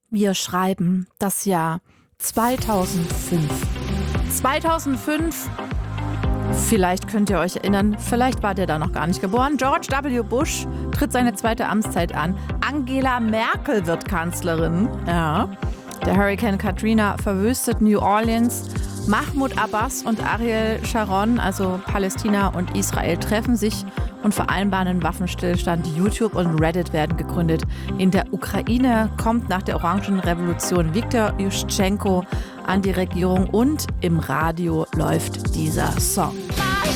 Wir schreiben das Jahr 2005. 2005, vielleicht könnt ihr euch erinnern, vielleicht wart ihr da noch gar nicht geboren. George W. Bush tritt seine zweite Amtszeit an. Angela Merkel wird Kanzlerin. Ja. Der Hurrikan Katrina verwüstet New Orleans. Mahmoud Abbas und Ariel Sharon, also Palästina und Israel, treffen sich und vereinbaren einen Waffenstillstand. YouTube und Reddit werden gegründet. In der Ukraine kommt nach der Orangenrevolution Viktor Juschenko an die Regierung und im Radio läuft dieser Song.